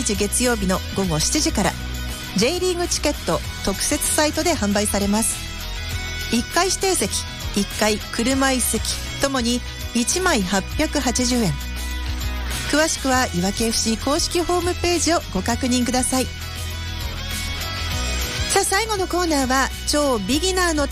月曜日の午後7時から J リーグチケット特設サイトで販売されます。1階指定席、1階車椅子席ともに1枚880円。詳しくはいわき FC 公式ホームページをご確認ください。さあ、最後のコーナーは超ビギナーの